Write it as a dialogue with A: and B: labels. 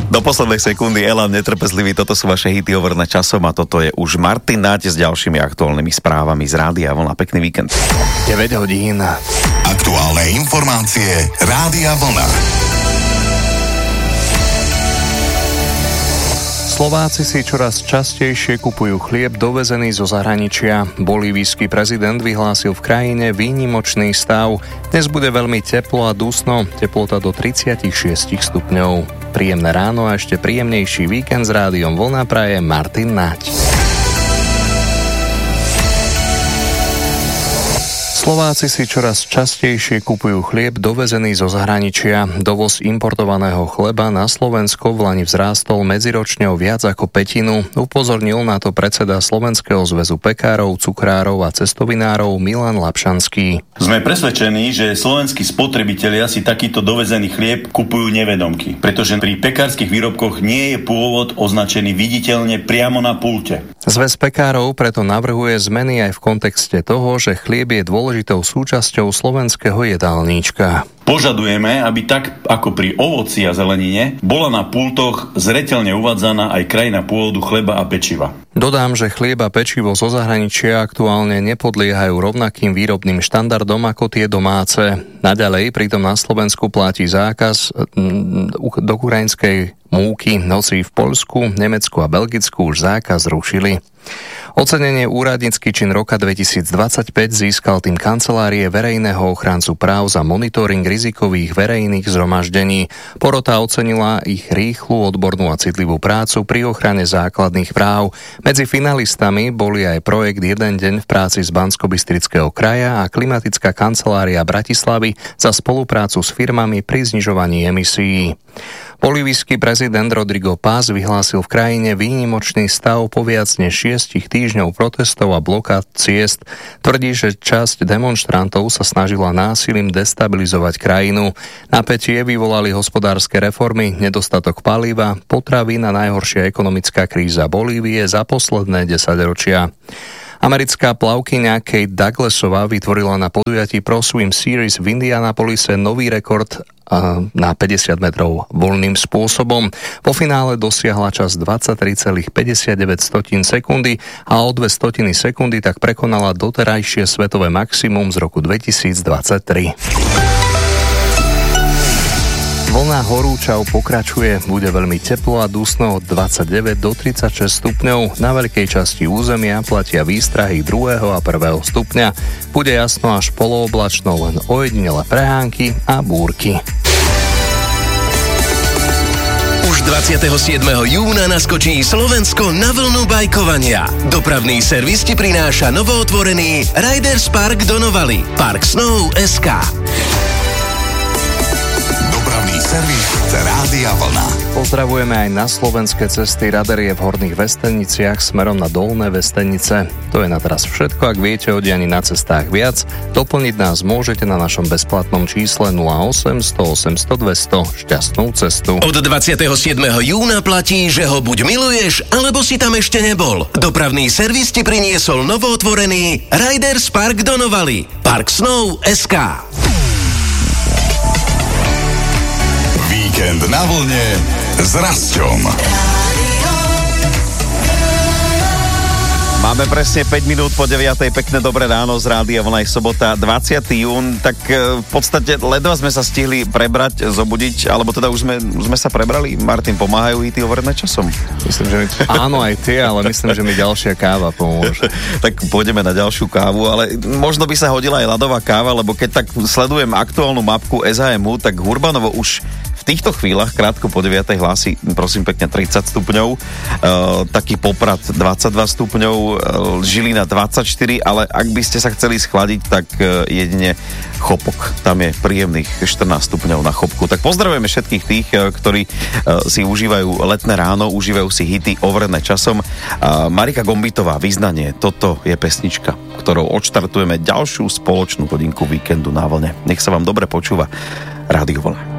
A: Do poslednej sekundy Elan netrpezlivý, toto sú vaše hity overené časom a toto je už Martin Náť s ďalšími aktuálnymi správami z Rádia Vlna. Pekný víkend.
B: 9 hodín.
C: Aktuálne informácie Rádia Vlna.
B: Slováci si čoraz častejšie kupujú chlieb dovezený zo zahraničia. Bolívijský prezident vyhlásil v krajine výnimočný stav. Dnes bude veľmi teplo a dusno, teplota do 36 stupňov. Príjemné ráno a ešte príjemnejší víkend s Rádiom Vlna praje Martin Náť. Slováci si čoraz častejšie kupujú chlieb dovezený zo zahraničia. Dovoz importovaného chleba na Slovensko vlani vzrástol medziročne o viac ako pätinu. Upozornil na to predseda Slovenského zväzu pekárov, cukrárov a cestovinárov Milan Lapšanský.
D: Sme presvedčení, že slovenskí spotrebitelia si takýto dovezený chlieb kupujú nevedomky, pretože pri pekárskych výrobkoch nie je pôvod označený viditeľne priamo na pulte.
B: Zväz pekárov preto navrhuje zmeny aj v kontexte toho, že chlieb je dôležitou súčasťou slovenského jedálníčka.
D: Požadujeme, aby tak ako pri ovoci a zelenine bola na pultoch zreteľne uvádzaná aj krajina pôvodu chleba a pečiva.
B: Dodám, že chlieb a pečivo zo zahraničia aktuálne nepodliehajú rovnakým výrobným štandardom ako tie domáce. Naďalej pritom na Slovensku platí zákaz do ukrajinskej múky, hoci v Poľsku, Nemecku a Belgicku už zákaz zrušili. Ocenenie úradnícky čin roka 2025 získal tým Kancelárie verejného ochrancu práv za monitoring rizikových verejných zhromaždení. Porota ocenila ich rýchlu, odbornú a citlivú prácu pri ochrane základných práv. Medzi finalistami boli aj projekt Jeden deň v práci z Banskobystrického kraja a Klimatická kancelária Bratislavy za spoluprácu s firmami pri znižovaní emisií. Bolívijský prezident Rodrigo Paz vyhlásil v krajine výnimočný stav po viac než 6 týždňov protestov a blokád ciest. Tvrdí, že časť demonštrantov sa snažila násilím destabilizovať krajinu. Napätie vyvolali hospodárske reformy, nedostatok paliva, potravín a najhoršia ekonomická kríza Bolívie za posledné 10 ročia. Americká plavkyňa Kate Douglasová vytvorila na podujatí Pro Swim Series v Indianapolise nový rekord na 50 metrov voľným spôsobom. Po finále dosiahla čas 23,59 sekundy a o 0,02 sekundy tak prekonala doterajšie svetové maximum z roku 2023. Vlna horúčav pokračuje, bude veľmi teplo a dusno od 29 do 36 stupňov. Na veľkej časti územia platia výstrahy 2. a 1. stupňa. Bude jasno až polooblačno, len ojedinele prehánky a búrky.
E: Už 27. júna naskočí Slovensko na vlnu bajkovania. Dopravný servis ti prináša novootvorený Riders Park Donovali, Park Snow SK.
C: Servis Rádia Vlna.
B: Pozdravujeme aj na slovenské cesty. Radar je v Horných Vesteniciach smerom na Dolné Vestenice. To je na teraz všetko. Ak viete o dianí na cestách viac, doplniť nás môžete na našom bezplatnom čísle 08 100 800 200. Šťastnú cestu.
E: Od 27. júna platí, že ho buď miluješ, alebo si tam ešte nebol. Dopravný servis ti priniesol novootvorený Riders Park Donovali, Park Snow SK.
C: Víkend na vlne s Rasťom.
A: Máme presne 5 minút po 9. Pekné dobré ráno z Rádia Vlna, je sobota 20. jún, tak v podstate ledva sme sa stihli prebrať, zobudiť, alebo teda už sme sa prebrali. Martin, pomáhajú hity overené časom?
B: Myslím, že áno, aj tie, ale myslím, že mi ďalšia káva pomôže.
A: Tak pôjdeme na ďalšiu kávu, ale možno by sa hodila aj ľadová káva, lebo keď tak sledujem aktuálnu mapku SHMU, tak Hurbanovo už v týchto chvíľach, krátko po 9. hlási, prosím pekne, 30 stupňov, taký Poprad 22 stupňov, Žilina 24, ale ak by ste sa chceli schladiť, tak jedine Chopok. Tam je príjemných 14 stupňov na Chopku. Tak pozdravujeme všetkých tých, ktorí si užívajú letné ráno, užívajú si hity overené časom. Marika Gombitová, Vyznanie, toto je pesnička, ktorou odštartujeme ďalšiu spoločnú hodinku víkendu na vlne. Nech sa vám dobre počúva Rádio Vlna.